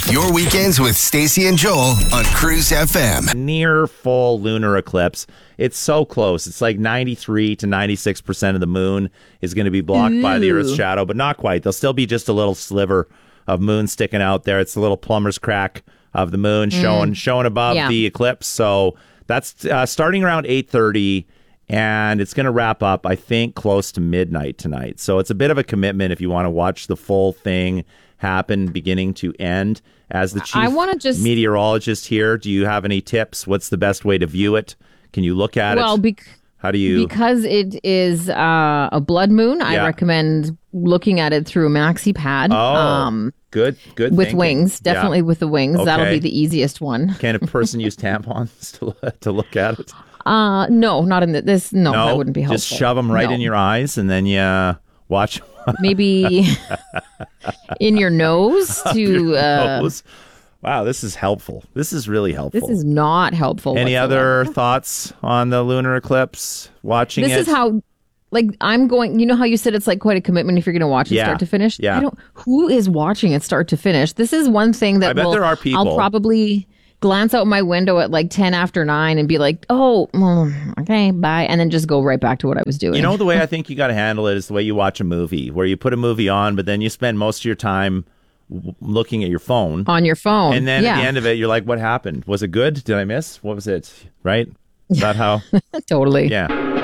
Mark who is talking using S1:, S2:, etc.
S1: Your weekends with Stacey and Joel on Cruise FM.
S2: Near full lunar eclipse. It's so close. It's like 93 to 96% of the moon is going to be blocked by the Earth's shadow, but not quite. There'll still be just a little sliver of moon sticking out there. It's a little plumber's crack of the moon showing above the eclipse. So that's starting around 8:30, and it's going to wrap up, I think, close to midnight tonight. So it's a bit of a commitment if you want to watch the full thing happen beginning to end. As the chief meteorologist here, do you have any tips? What's the best way to view it? Can you look at it? How do you? Because
S3: it is a blood moon, I recommend looking at it through a maxi pad.
S2: Oh, good.
S3: With
S2: thinking.
S3: wings, definitely with the wings.
S2: Okay.
S3: That'll be the easiest one.
S2: Can a person use tampons to look at it?
S3: No, not in this. No, that wouldn't be helpful.
S2: Just shove them right in your eyes, and then you watch.
S3: Maybe in your nose to.
S2: Nose. Wow, this is helpful. This is really helpful.
S3: This is not helpful.
S2: Any other thoughts on the lunar eclipse? Watching it.
S3: This is how, I'm going. You know how you said it's like quite a commitment if you're going to watch it start to finish.
S2: Yeah.
S3: Who is watching it start to finish? This is one thing that
S2: I bet there are people.
S3: I'll probably glance out my window at like 10 after 9 and be like, okay, bye, and then just go right back to what I was doing.
S2: You know, the way I think you got to handle it is the way you watch a movie, where you put a movie on, but then you spend most of your time looking at your phone.
S3: On your phone.
S2: And then at the end of it, you're like, what happened? Was it good? Did I miss? What was it? Right? Is that how?
S3: Totally.
S2: Yeah.